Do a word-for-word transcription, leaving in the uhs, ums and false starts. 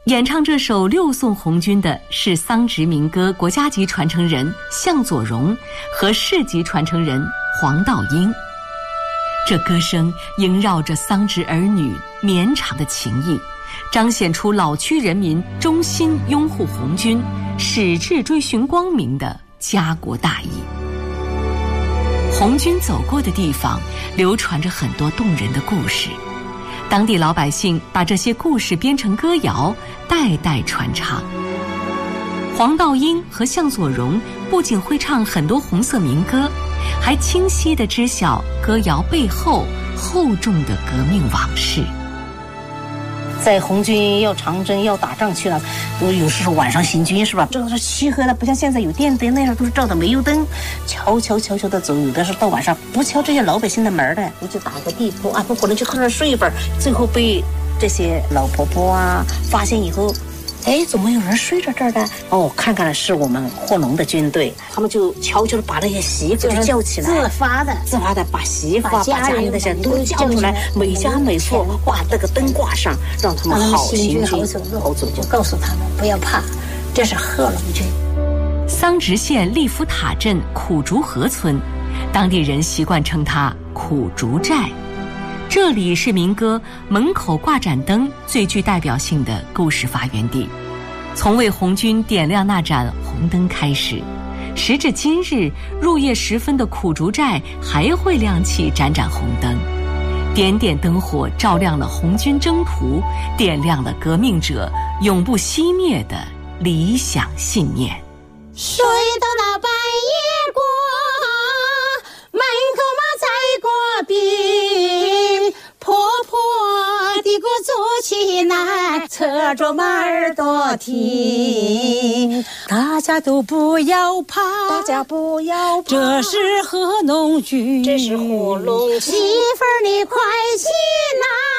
演唱这首六送红军的是桑植民歌国家级传承人向佐荣和市级传承人黄道英。这歌声萦绕着桑植儿女绵长的情谊，彰显出老区人民衷心拥护红军、矢志追寻光明的家国大义。红军走过的地方流传着很多动人的故事，当地老百姓把这些故事编成歌谣，代代传唱。黄道英和向佐荣不仅会唱很多红色民歌，还清晰地知晓歌谣背后厚重的革命往事。 在红军要长征要打仗去了，都有时候晚上行军是吧？这个是漆黑的，不像现在有电灯，那时候都是照的煤油灯，悄悄悄悄的走。有的是到晚上不敲这些老百姓的门的，你就打个地铺啊，不可能就搁那睡一会儿，最后被这些老婆婆啊发现以后，哎，怎么有人睡着这儿的？哦，看看是我们霍农的军队，他们就悄悄的把那些媳妇就叫起来， 自发的， 自发的把媳妇啊、把家人那些都叫出来，每家每户把那个灯挂上，让他们好行军、 好走路， 好走路。 就告诉他们不要怕，这是贺龙军。 桑植县利福塔镇苦竹河村，当地人习惯称它苦竹寨。这里是民歌门口挂盏灯最具代表性的故事发源地，从为红军点亮那盏红灯开始，时至今日，入夜时分的苦竹寨还会亮起盏盏红灯，点点灯火照亮了红军征途，点亮了革命者永不熄灭的理想信念。 睡到那半夜过，门口嘛在过兵，婆婆的鼓走起来，侧着马耳朵听。大家都不要怕， 大家不要怕， 这是贺龙军， 这是贺龙军， 媳妇儿你快起来。